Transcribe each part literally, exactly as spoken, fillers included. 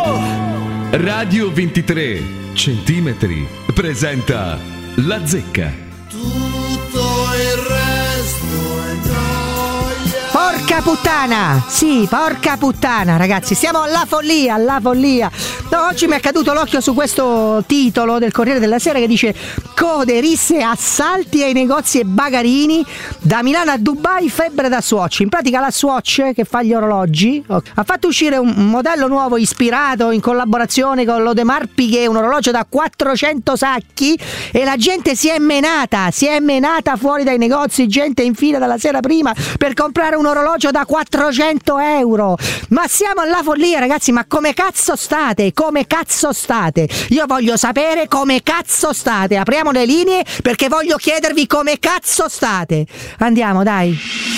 Radio ventitré centimetri presenta La Zecca. Tutto il resto è gioia. Porca puttana! Sì, porca puttana, ragazzi, siamo alla follia, alla follia. No, oggi mi è caduto l'occhio su questo titolo del Corriere della Sera che dice: code, risse, assalti ai negozi e bagarini, da Milano a Dubai, febbre da Swatch. In pratica la Swatch, che fa gli orologi, ha fatto uscire un modello nuovo ispirato in collaborazione con l'Audemars Piguet, un orologio da quattrocento sacchi, e la gente si è menata, si è menata fuori dai negozi, gente in fila dalla sera prima per comprare un orologio da quattrocento euro. Ma siamo alla follia, ragazzi, ma come cazzo state? Come cazzo state? Io voglio sapere come cazzo state. Apriamo le linee perché voglio chiedervi come cazzo state. Andiamo, dai.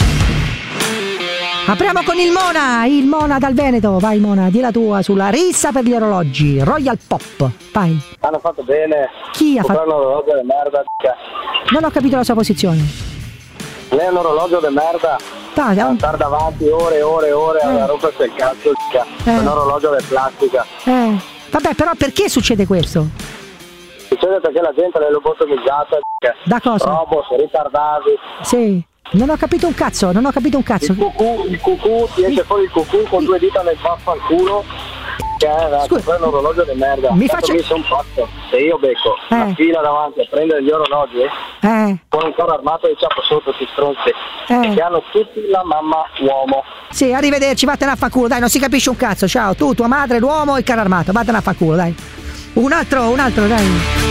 Apriamo con il Mona, il Mona dal Veneto. Vai Mona, di la tua sulla rissa per gli orologi. Royal Pop, vai. Hanno fatto bene. Chi ha fatto? Un orologio di merda. Non ho capito la sua posizione. Lei è un orologio di merda. Dai, oh. Stare davanti ore e ore e ore eh. a rompersi il cazzo. È Eh. un orologio di plastica. Eh. Vabbè, però perché succede questo? Succede perché la gente l'è lobotomizzata. Da cosa? Robot, ritardati. Sì. Non ho capito un cazzo, non ho capito un cazzo. Il cucù, il cucù, ti esce fuori il cucù con due dita nel vaffanculo. Che è un orologio di merda. Mi Tanto faccia- mi sono fatto. Se io becco Eh. una fila davanti a prendere gli orologi Eh. con un carro armato e ciappo sotto ti stronzi. Eh. Che hanno tutti la mamma uomo. Sì, arrivederci, vattene a fanculo, dai, non si capisce un cazzo. Ciao, tu, tua madre, l'uomo e il carro armato, vattene a fanculo, dai. Un altro, un altro, dai.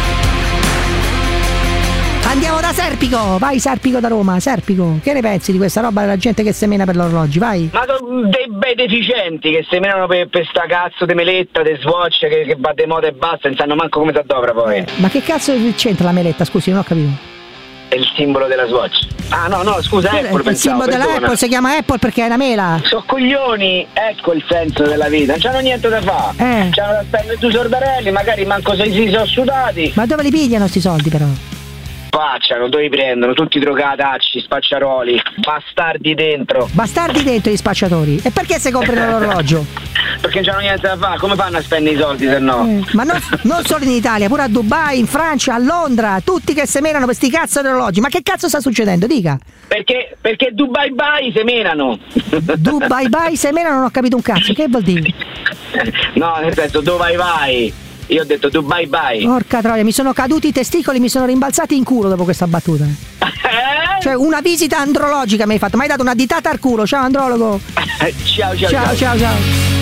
Andiamo da Serpico, vai Serpico da Roma, Serpico. Che ne pensi di questa roba della gente che semena per gli orologi, vai? Ma sono dei bei deficienti che semenano per, per sta cazzo di meletta, di Swatch che, che va de moda e basta, non sanno manco come si addobra poi. Eh, ma che cazzo c'entra la meletta, scusi, non ho capito. È il simbolo della Swatch. Ah no, no, scusa, Apple Il pensavo, simbolo della perdona. Apple si chiama Apple perché è una mela. Sono coglioni, ecco il senso della vita, non c'hanno niente da fare. Eh. C'hanno da spendere due sordarelli, magari manco se si sono sudati. Ma dove li pigliano sti soldi però? Facciano, dove li prendono? Tutti drogatacci, spacciaroli, bastardi dentro. Bastardi dentro gli spacciatori. E perché se comprano l'orologio? Perché non c'hanno niente da fare, come fanno a spendere i soldi se no? Eh, ma non, non solo in Italia, pure a Dubai, in Francia, a Londra, tutti che semenano per sti cazzo di orologi. Ma che cazzo sta succedendo? Dica. Perché, perché Dubai Bai semenano. Dubai Bai semenano, non ho capito un cazzo. Che vuol dire? No, nel senso, dove vai vai? Io ho detto tu bye bye. Porca troia, mi sono caduti i testicoli, mi sono rimbalzati in culo dopo questa battuta. Eh? Cioè, una visita andrologica mi hai fatto, mi hai dato una ditata al culo. Ciao andrologo. ciao, ciao, Ciao, ciao, ciao.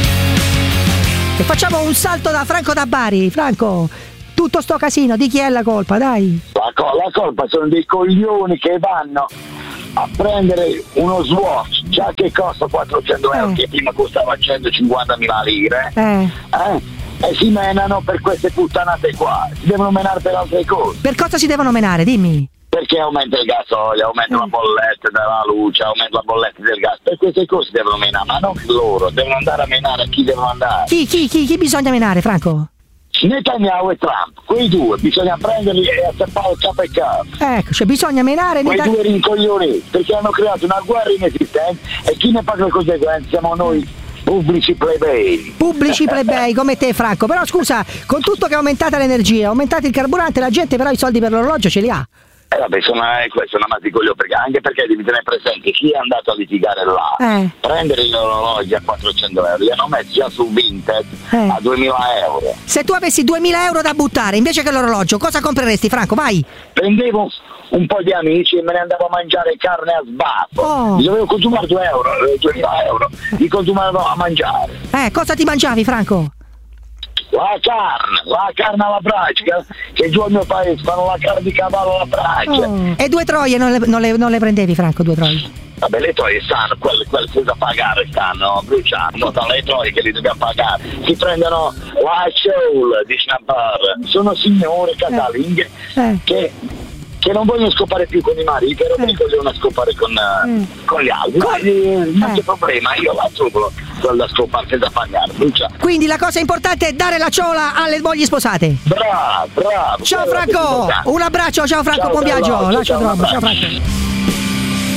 E facciamo un salto da Franco da Bari. Franco, tutto sto casino, di chi è la colpa, dai? La, co- la colpa sono dei coglioni che vanno a prendere uno Swatch già che costa quattrocento euro, Eh. che prima costava centocinquantamila lire, Eh. eh? E si menano per queste puttanate qua. Si devono menare per altre cose. Per cosa si devono menare, dimmi? Perché aumenta il gasolio, aumenta la bolletta della luce, aumenta la bolletta del gas. Per queste cose devono menare, ma non loro, devono andare a menare a chi devono andare. Chi, chi, chi, chi bisogna menare, Franco? Netanyahu e Trump, quei due, bisogna prenderli e accappare il capo e capo. Ecco, cioè bisogna menare Quei Netan- due rincoglioni, perché hanno creato una guerra inesistente e chi ne paga le conseguenze siamo noi pubblici plebei. pubblici plebei come te, Franco. Però scusa, con tutto che è aumentata l'energia, è aumentato il carburante, la gente però i soldi per l'orologio ce li ha. Eh vabbè, sono, eh, questo è una matricoglio, perché anche perché devi tenere presente chi è andato a litigare là, Eh. prendere gli orologi a quattrocento euro, li hanno messi già su Vinted Eh. a duemila euro. Se tu avessi duemila euro da buttare invece che l'orologio, cosa compreresti, Franco? Vai. Prendevo un po' di amici e me ne andavo a mangiare carne a sbaffo. Oh. Mi dovevo consumare due euro, eh, duemila euro, li consumavo a mangiare. Eh, cosa ti mangiavi, Franco? La carne, la carne alla brace, che giù al mio paese fanno la carne di cavallo alla brace. Oh. E due troie non le, non le- non le prendevi, Franco, due troie? Vabbè, le troie stanno, quelle, quelle senza pagare stanno bruciando, dalle troie che li dobbiamo pagare. Si prendono la soul di Schnapper, sono signore casalinghe Eh. che, che non vogliono scopare più con i mariti, però Eh. mi vogliono scopare con, eh, Mm. con gli altri. Con- Eh, non Eh. c'è problema, io la trovo quella da scopare senza pagare, brucia. Quindi la cosa importante è dare la ciola alle mogli sposate. Bravo, bravo. Ciao quello che Franco, si può fare. un abbraccio, ciao Franco, Ciao, buon bello, viaggio. ciao, Lascia ciao, troppo, un ciao abbraccio. Franco.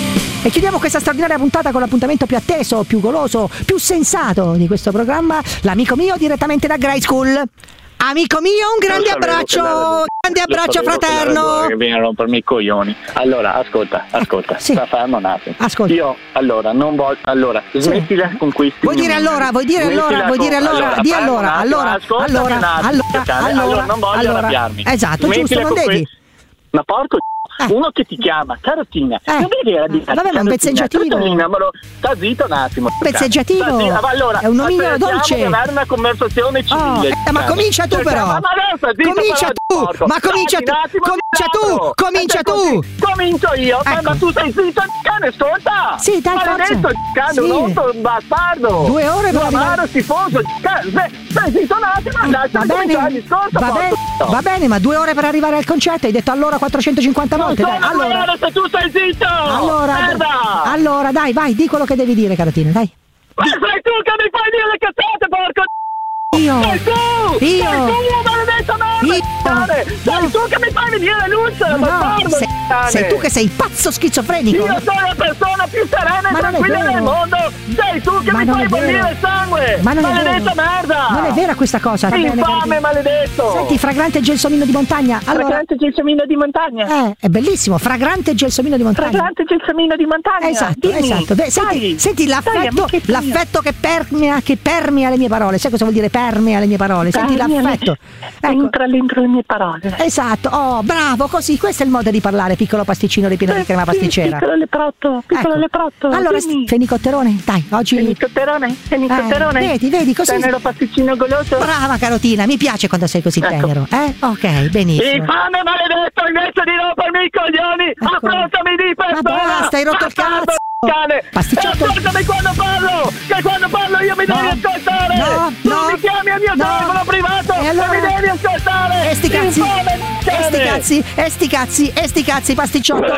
E chiudiamo questa straordinaria puntata con l'appuntamento più atteso, più goloso, più sensato di questo programma, l'amico mio direttamente da Grade School. Amico mio, un grande abbraccio, grande abbraccio fraterno. Che viene a rompermi i coglioni. Allora, ascolta, ascolta, sì. sta fermo un attimo. Ascolta. Io, allora, non voglio, allora, smettila sì. con questi. Vuoi dire allora, vuoi dire allora, vuoi dire allora, di allora, allora, allora, allora, allora, non voglio allora, arrabbiarmi. esatto, giusto, non devi. Ma porco Eh. uno che ti chiama Carotina, Eh. non vedi la di Vabbè, ma un pezzeggiatino. Carotina, ma lo- sta zitto un attimo. Un pezzeggiatino. Sta zitto. Allora, È un nomino aspettiamo dolce. di avere una conversazione Oh, civile. eh, ma comincia tu però. Ma adesso, zitto, Comincia però, tu, porco. ma comincia Dai, tu, un attimo di comincia tu, lavoro. comincia E tu. così, Comincio io, ma- Ecco. ma tu sei zitto, cane, ascolta. Sì, dai, maledetto, forza. cane, Sì. un otto, bastardo. Due ore per Amaro, arrivare- schifoso, cane, stai zitto un attimo, Eh, lasciami va bene, cominciare il discorso, va porco. bene, va bene, ma due ore per arrivare al concetto, hai detto allora quattrocentocinquanta Non volte, sono dai, allora. allora se tu stai zitto. Allora, merda. allora, dai, vai, di quello che devi dire, Carotina, dai. Ma sei tu che mi fai dire le cazzate, porco. Io. Sei tu! Io. Sei tu, maledetta merda! Io. cane! Sei tu che mi fai venire le luce, No, bastardo! sei, cane. sei tu che sei pazzo schizofrenico. Io sono la persona più serena e Ma non è tranquilla vero. del mondo! Sei tu che Ma mi non fai è vero. bollire il sangue! Ma non è Maledetta vero. merda! Non è vera questa cosa, va bene, Infame, Carotina. maledetto! Senti, fragrante gelsomino di montagna. Allora, Fragrante gelsomino di montagna! eh, è bellissimo, fragrante gelsomino di montagna. Fragrante gelsomino di montagna! Esatto, Dimmi. esatto. Beh, senti, Dai. senti Dai, l'affetto, amichetto mio. l'affetto che permea, che permea le mie parole. Sai cosa vuol dire permea le mie parole? Senti Permea le- l'affetto. Ecco. Entra dentro le mie parole. Esatto, oh, bravo, così, questo è il modo di parlare, piccolo pasticcino ripieno di crema pasticcera. Piccolo leprotto, piccolo Ecco. leprotto. Allora, dimmi. fenicotterone, dai, oggi. Fenicotterone, fenicotterone. Eh, vedi, vedi, così- Tenero pasticcino goloso. Brava Carotina, mi piace quando sei così Ecco. tenero, eh? Ok, benissimo. Infame maledetto, invece di rompermi i coglioni, Ecco. affrontami di persona. Ma basta, hai rotto il Bastardo, cazzo. cane. Pasticciotto. E ascoltami quando parlo, che quando parlo io mi No. devi ascoltare. No, tu no, mi chiami al mio no. telefono privato E allora? mi devi ascoltare. E sti cazzi, Infame, e cane. sti cazzi, e sti cazzi, e sti cazzi, pasticciotto.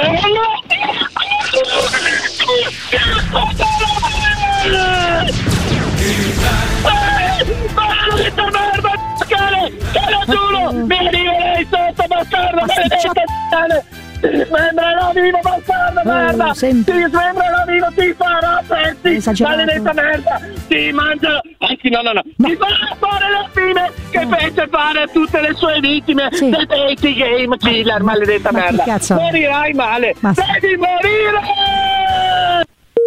Maledetta merda, cane! Cane, giuro! Mi arriverei sotto, bastardo, maledetta cane! Ti smembrerò vivo, bastardo, merda! senti. Ti smembrerò vivo, ti farò a pezzi! Esagerato. Maledetta merda! Ti mangerò! Anzi, no, no, no! Ti farò fare le fine che fece fare a tutte le sue vittime! Sì. The Tasty Game Killer, maledetta Ma che merda! cazzo? Morirai male! Ma- Devi morire!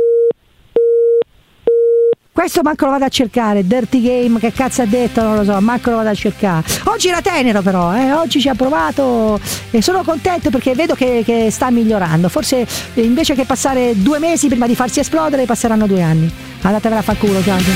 Questo manco lo vado a cercare, Dirty Game, che cazzo ha detto, non lo so, manco lo vado a cercare. Oggi era tenero però, eh? Oggi ci ha provato e sono contento perché vedo che, che sta migliorando. Forse eh, invece che passare due mesi prima di farsi esplodere, passeranno due anni. Andatevela a far culo, ciao.